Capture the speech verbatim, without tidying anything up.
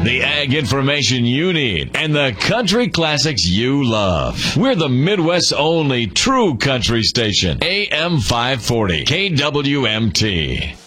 The ag information you need and the country classics you love. We're the Midwest's only true country station. A M five forty, K W M T.